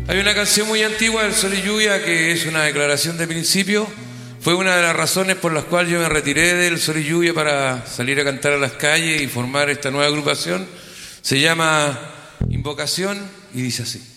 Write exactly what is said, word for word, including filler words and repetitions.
Hay una canción muy antigua del Sol y Lluvia que es una declaración de principio. Fue una de las razones por las cuales yo me retiré del Sol y Lluvia para salir a cantar a las calles y formar esta nueva agrupación. Se llama Invocación y dice así.